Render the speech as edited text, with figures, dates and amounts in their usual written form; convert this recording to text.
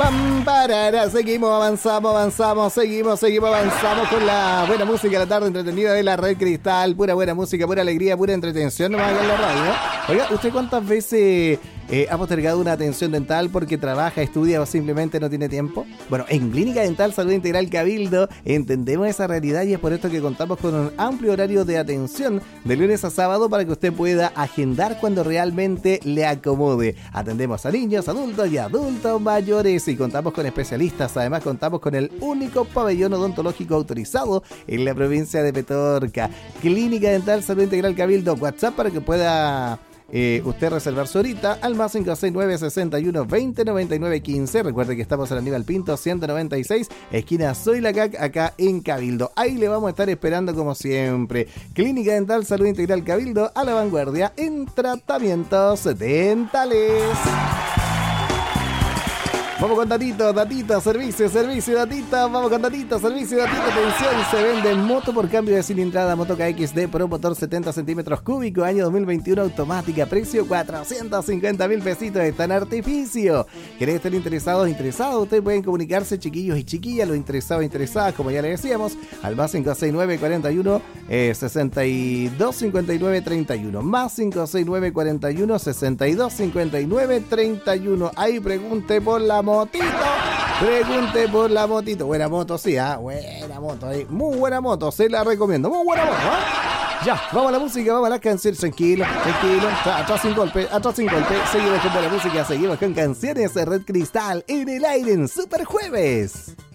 Pam, parara. Seguimos, avanzamos, seguimos avanzamos con la buena música de la tarde entretenida de la Red Cristal. Pura buena música, pura alegría, pura entretención. No me hagan la radio. Oiga, ¿usted cuántas veces ha postergado una atención dental porque trabaja, estudia o simplemente no tiene tiempo? Bueno, en Clínica Dental Salud Integral Cabildo entendemos esa realidad y es por esto que contamos con un amplio horario de atención de lunes a sábado para que usted pueda agendar cuando realmente le acomode. Atendemos a niños, adultos y adultos mayores y contamos con especialistas. Además contamos con el único pabellón odontológico autorizado en la provincia de Petorca. Clínica Dental Salud Integral Cabildo. WhatsApp para que pueda usted reservar su horita al más 569 61 20 99 15. Recuerde que estamos en Aníbal Pinto 196, esquina Soy la CAC, acá en Cabildo. Ahí le vamos a estar esperando como siempre. Clínica Dental Salud Integral Cabildo, a la vanguardia en tratamientos dentales. Vamos con datito, servicio, datito. Vamos con datito, servicio, atención. Se vende moto por cambio de cilindrada, Moto KXD Pro, motor 70 centímetros cúbicos, año 2021, automática, precio 450.000 pesitos. Está en artificio. ¿Querés estar interesados? Ustedes pueden comunicarse, chiquillos y chiquillas, los interesadas, como ya les decíamos, al más 569 41 62 59 31, más 569 41 62 59 31. Ahí pregunte por la motito. Pregunte por la motito. Buena moto, sí, buena moto ahí. Muy buena moto, se la recomiendo. Muy buena moto, Ya, vamos a la música, vamos a las canciones. Tranquilo. Atrás sin golpe. Seguimos con buena música, seguimos con canciones de Red Cristal en el aire en Super Jueves.